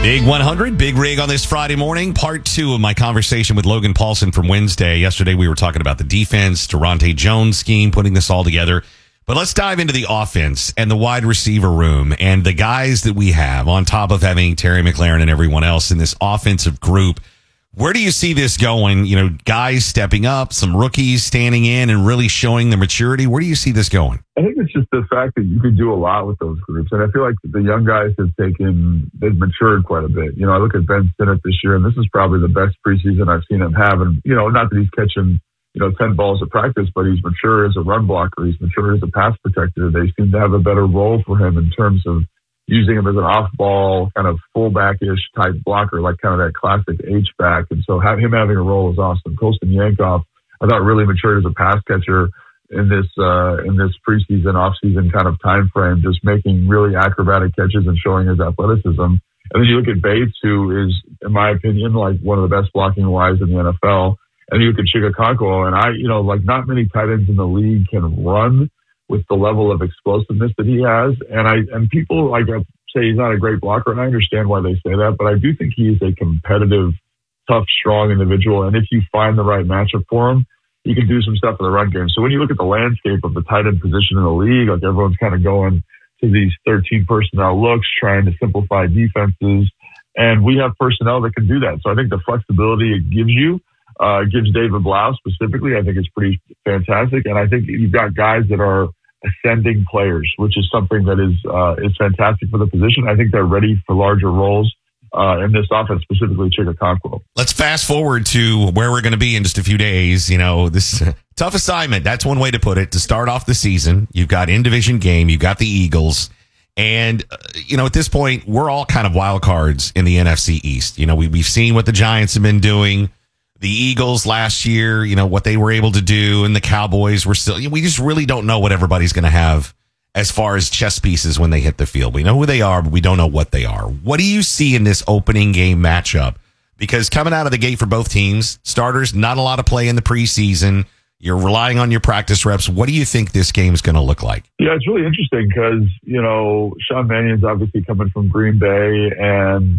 Big 100, Big Rig on this Friday morning. Part 2 of my conversation with Logan Paulson from Wednesday. Yesterday we were talking about the defense, Durante Jones scheme, putting this all together. But let's dive into the offense and the wide receiver room and the guys that we have on top of having Terry McLaurin and everyone else in this offensive group. Where do you see this going? You know, guys stepping up, some rookies standing in and really showing their maturity. Where do you see this going? I think it's just the fact that you can do a lot with those groups. And I feel like the young guys they've matured quite a bit. You know, I look at Ben Sinnott this year, and this is probably the best preseason I've seen him have. And, you know, not that he's catching, 10 balls at practice, but he's mature as a run blocker. He's mature as a pass protector. They seem to have a better role for him in terms of using him as an off-ball kind of fullback-ish type blocker, like kind of that classic H-back. And so him having a role is awesome. Colston Yankoff, I thought, really matured as a pass catcher in this preseason, off-season kind of time frame, just making really acrobatic catches and showing his athleticism. And then you look at Bates, who is, in my opinion, like one of the best blocking wise in the NFL. And you look at Chigakonko, and not many tight ends in the league can run with the level of explosiveness that he has. And people say he's not a great blocker, and I understand why they say that, but I do think he is a competitive, tough, strong individual. And if you find the right matchup for him, he can do some stuff in the run game. So when you look at the landscape of the tight end position in the league, like everyone's kind of going to these 13 personnel looks, trying to simplify defenses. And we have personnel that can do that. So I think the flexibility it gives you, gives David Blau specifically, I think it's pretty fantastic. And I think you've got guys that are ascending players, which is something that is fantastic for the position. I think they're ready for larger roles in this offense, specifically Chigakonko. Let's fast forward to where we're going to be in just a few days. You know, this tough assignment. That's one way to put it. To start off the season, you've got in-division game, you've got the Eagles. And, at this point, we're all kind of wild cards in the NFC East. You know, we've seen what the Giants have been doing. The Eagles last year, what they were able to do, and the Cowboys were still, we just really don't know what everybody's going to have as far as chess pieces when they hit the field. We know who they are, but we don't know what they are. What do you see in this opening game matchup? Because coming out of the gate for both teams, starters, not a lot of play in the preseason. You're relying on your practice reps. What do you think this game is going to look like? Yeah, it's really interesting because, Sean Mannion's obviously coming from Green Bay, and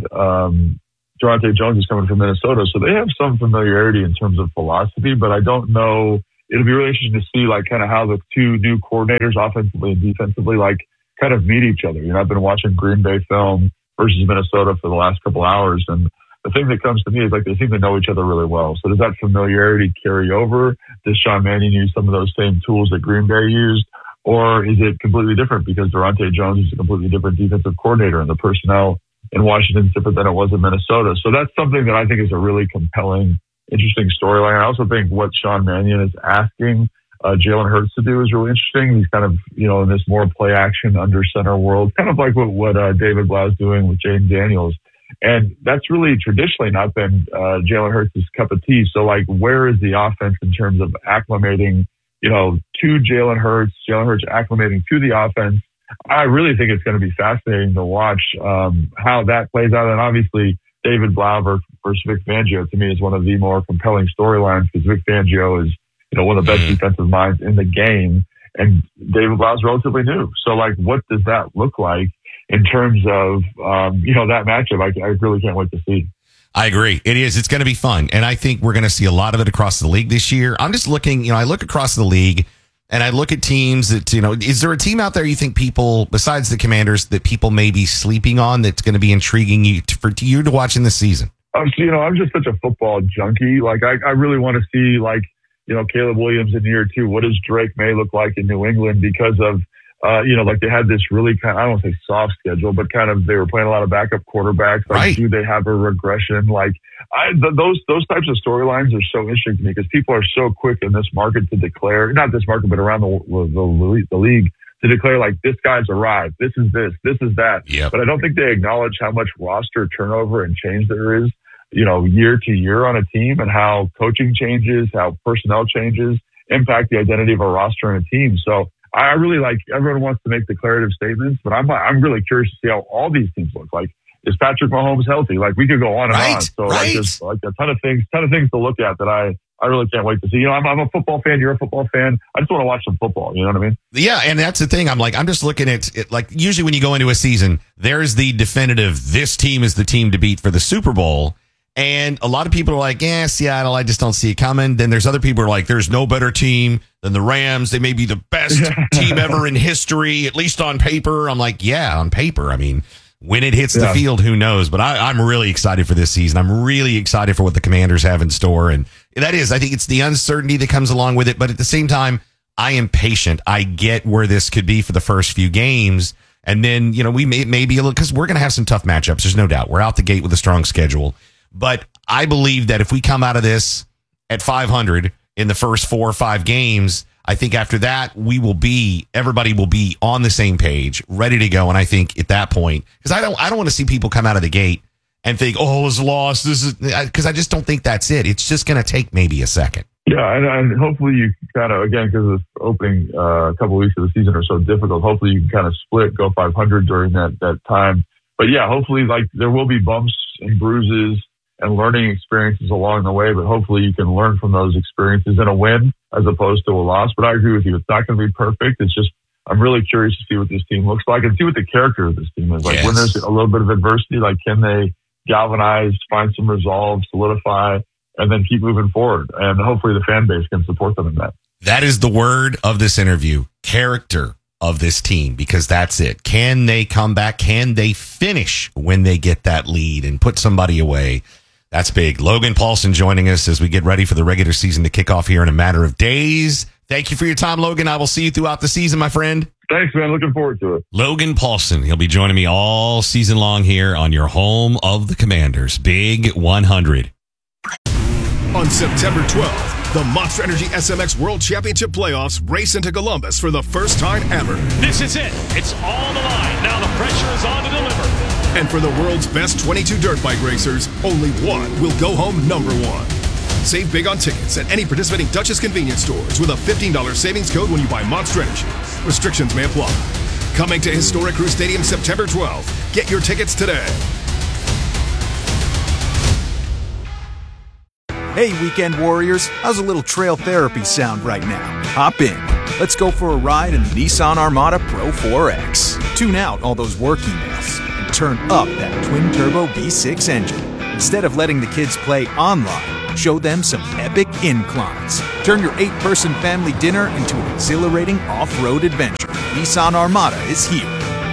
Durante Jones is coming from Minnesota. So they have some familiarity in terms of philosophy, but I don't know. It'll be really interesting to see kind of how the two new coordinators, offensively and defensively, kind of meet each other. I've been watching Green Bay film versus Minnesota for the last couple hours, and the thing that comes to me is they seem to know each other really well. So does that familiarity carry over? Does Sean Mannion use some of those same tools that Green Bay used? Or is it completely different because Durante Jones is a completely different defensive coordinator and the personnel in Washington is different than it was in Minnesota? So that's something that I think is a really compelling, interesting storyline. I also think what Sean Mannion is asking Jalen Hurts to do is really interesting. He's kind of, in this more play action under center world, kind of like what David Blau is doing with Jaden Daniels. And that's really traditionally not been Jalen Hurts' cup of tea. So, where is the offense in terms of acclimating, to Jalen Hurts acclimating to the offense? I really think it's going to be fascinating to watch how that plays out. And obviously, David Blau versus Vic Fangio, to me, is one of the more compelling storylines because Vic Fangio is, one of the best defensive minds in the game. And David Blau is relatively new. So, what does that look like in terms of, that matchup? I really can't wait to see. I agree. It is. It's going to be fun. And I think we're going to see a lot of it across the league this year. I'm just looking, I look across the league and I look at teams that, is there a team out there you think people, besides the Commanders, that people may be sleeping on that's going to be intriguing for you to watch in this season? I'm just such a football junkie. I really want to see, Caleb Williams in year 2. What does Drake May look like in New England because of, they had this really kind of, I don't want to say soft schedule, but kind of they were playing a lot of backup quarterbacks. Right. Do they have a regression? Those types of storylines are so interesting to me because people are so quick in this market to declare, not this market, but around the league to declare this guy's arrived. This is that. Yep. But I don't think they acknowledge how much roster turnover and change there is, year to year on a team and how coaching changes, how personnel changes impact the identity of a roster and a team. So I really everyone wants to make declarative statements, but I'm really curious to see how all these teams look. Is Patrick Mahomes healthy? We could go on and on. So right. there's a ton of things to look at that I really can't wait to see. I'm a football fan. You're a football fan. I just want to watch some football. You know what I mean? Yeah, and that's the thing. I'm just looking at it. Like, usually when you go into a season, there's the definitive, this team is the team to beat for the Super Bowl. And a lot of people are like, yeah, Seattle, I just don't see it coming. Then there's other people who are like, there's no better team than the Rams. They may be the best team ever in history, at least on paper. I'm like, yeah, on paper. I mean, when it hits the field, who knows? But I'm really excited for this season. I'm really excited for what the Commanders have in store. And that is, I think it's the uncertainty that comes along with it. But at the same time, I am patient. I get where this could be for the first few games. And then, we may be a little, because we're going to have some tough matchups. There's no doubt. We're out the gate with a strong schedule. But I believe that if we come out of this at 500 in the first 4 or 5 games, I think after that, everybody will be on the same page, ready to go. And I think at that point, because I don't want to see people come out of the gate and think, oh, it's lost. Because I just don't think that's it. It's just going to take maybe a second. Yeah, and hopefully you kind of, again, because this opening couple of weeks of the season are so difficult, hopefully you can kind of split, go 500 during that time. But yeah, hopefully there will be bumps and bruises and learning experiences along the way, but hopefully you can learn from those experiences in a win as opposed to a loss. But I agree with you. It's not going to be perfect. It's just, I'm really curious to see what this team looks like and see what the character of this team is. Like, when there's a little bit of adversity, like, can they galvanize, find some resolve, solidify, and then keep moving forward? And hopefully the fan base can support them in that. That is the word of this interview, character of this team, because that's it. Can they come back? Can they finish when they get that lead and put somebody away? That's big. Logan Paulsen joining us as we get ready for the regular season to kick off here in a matter of days. Thank you for your time, Logan. I will see you throughout the season, my friend. Thanks, man. Looking forward to it. Logan Paulsen. He'll be joining me all season long here on your home of the Commanders, Big 100. On September 12th, the Monster Energy SMX World Championship Playoffs race into Columbus for the first time ever. This is it. It's all on the line. Now the pressure is on to deliver. And for the world's best 22 dirt bike racers, only one will go home number one. Save big on tickets at any participating Dutchess convenience stores with a $15 savings code when you buy Monster Energy. Restrictions may apply. Coming to Historic Crew Stadium September 12th. Get your tickets today. Hey, weekend warriors, how's a little trail therapy sound right now? Hop in. Let's go for a ride in the Nissan Armada Pro 4X. Tune out all those work emails and turn up that twin-turbo V6 engine. Instead of letting the kids play online, show them some epic inclines. Turn your 8-person family dinner into an exhilarating off-road adventure. Nissan Armada is here.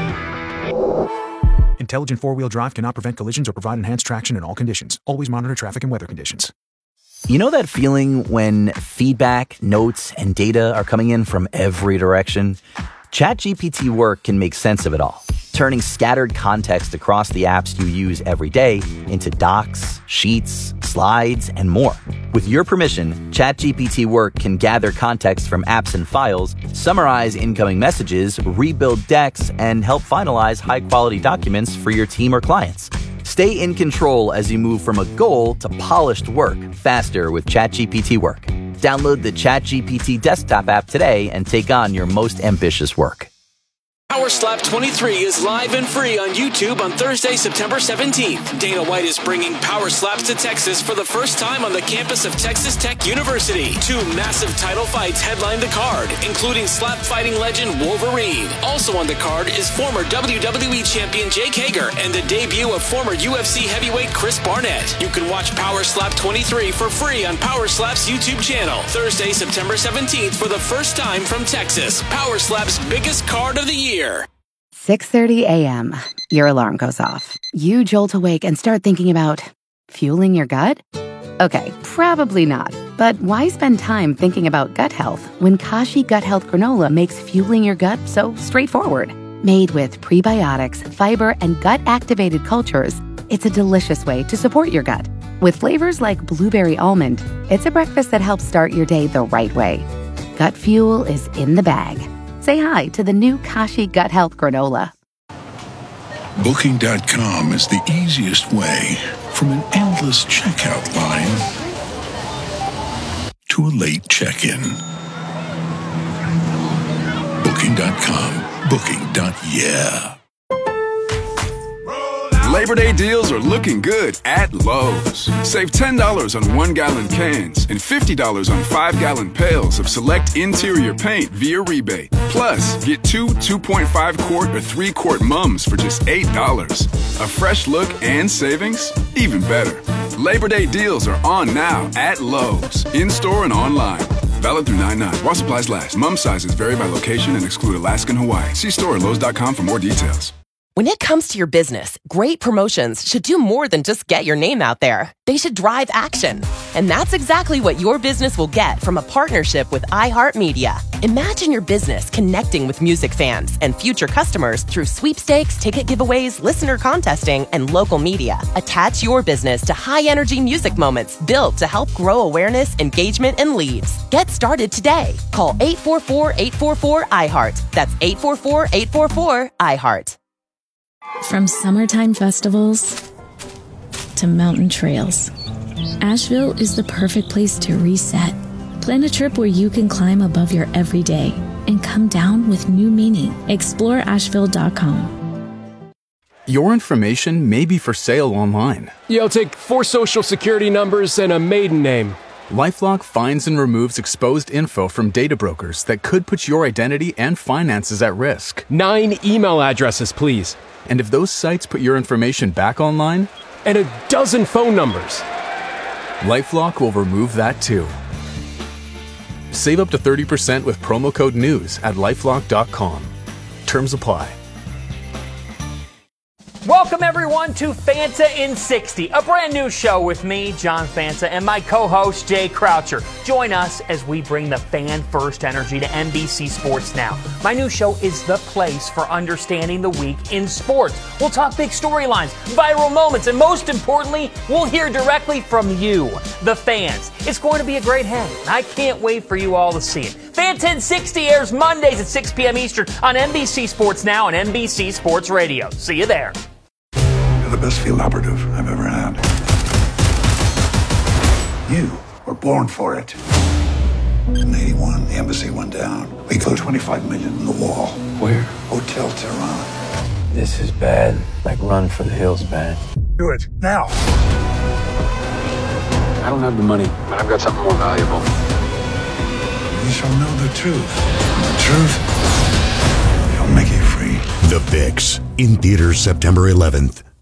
Intelligent four-wheel drive cannot prevent collisions or provide enhanced traction in all conditions. Always monitor traffic and weather conditions. You know that feeling when feedback, notes, and data are coming in from every direction? ChatGPT Work can make sense of it all, turning scattered context across the apps you use every day into docs, sheets, slides, and more. With your permission, ChatGPT Work can gather context from apps and files, summarize incoming messages, rebuild decks, and help finalize high-quality documents for your team or clients. Stay in control as you move from a goal to polished work faster with ChatGPT Work. Download the ChatGPT desktop app today and take on your most ambitious work. Power Slap 23 is live and free on YouTube on Thursday, September 17th. Dana White is bringing Power Slaps to Texas for the first time on the campus of Texas Tech University. 2 massive title fights headline the card, including slap fighting legend Wolverine. Also on the card is former WWE champion Jake Hager and the debut of former UFC heavyweight Chris Barnett. You can watch Power Slap 23 for free on Power Slap's YouTube channel. Thursday, September 17th for the first time from Texas. Power Slap's biggest card of the year. 6:30 a.m. Your alarm goes off. You jolt awake and start thinking about fueling your gut? Okay, probably not. But why spend time thinking about gut health when Kashi Gut Health Granola makes fueling your gut so straightforward? Made with prebiotics, fiber, and gut-activated cultures, it's a delicious way to support your gut. With flavors like blueberry almond, it's a breakfast that helps start your day the right way. Gut fuel is in the bag. Say hi to the new Kashi Gut Health Granola. Booking.com is the easiest way from an endless checkout line to a late check-in. Booking.com. Booking.yeah. Labor Day deals are looking good at Lowe's. Save $10 on 1-gallon cans and $50 on 5-gallon pails of select interior paint via rebate. Plus, get 2 2.5-quart or 3-quart mums for just $8. A fresh look and savings? Even better. Labor Day deals are on now at Lowe's, in-store and online. Valid through 9/9. While supplies last. Mum sizes vary by location and exclude Alaska and Hawaii. See store at Lowe's.com for more details. When it comes to your business, great promotions should do more than just get your name out there. They should drive action. And that's exactly what your business will get from a partnership with iHeartMedia. Imagine your business connecting with music fans and future customers through sweepstakes, ticket giveaways, listener contesting, and local media. Attach your business to high-energy music moments built to help grow awareness, engagement, and leads. Get started today. Call 844-844-iHeart. That's 844-844-iHeart. From summertime festivals to mountain trails, Asheville is the perfect place to reset. Plan a trip where you can climb above your everyday and come down with new meaning. Explore Asheville.com. Your information may be for sale online. I'll take 4 social security numbers and a maiden name. LifeLock finds and removes exposed info from data brokers that could put your identity and finances at risk. 9 email addresses, please. And if those sites put your information back online? And a dozen phone numbers. LifeLock will remove that too. Save up to 30% with promo code NEWS at LifeLock.com. Terms apply. Welcome, everyone, to Fanta in 60, a brand new show with me, John Fanta, and my co-host, Jay Croucher. Join us as we bring the fan-first energy to NBC Sports Now. My new show is the place for understanding the week in sports. We'll talk big storylines, viral moments, and most importantly, we'll hear directly from you, the fans. It's going to be a great hang. I can't wait for you all to see it. Fanta in 60 airs Mondays at 6 p.m. Eastern on NBC Sports Now and NBC Sports Radio. See you there. The best field operative I've ever had. You were born for it. In 81, the embassy went down. We put $25 million in the wall. Where? Hotel Tehran. This is bad. Like Run for the Hills bad. Do it, now. I don't have the money, but I've got something more valuable. You shall know the truth. And the truth shall make you free. The Fix, in theaters September 11th.